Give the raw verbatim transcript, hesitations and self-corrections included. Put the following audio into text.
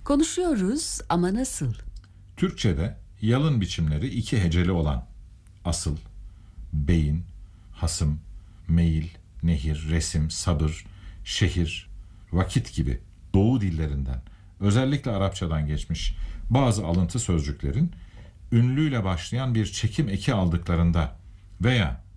Konuşuyoruz ama nasıl? Türkçe'de yalın biçimleri iki heceli olan asıl, beyin, hasım, meyil, nehir, resim, sabır, şehir, vakit gibi Doğu dillerinden, özellikle Arapçadan geçmiş bazı alıntı sözcüklerin ünlüyle başlayan bir çekim eki aldıklarında veya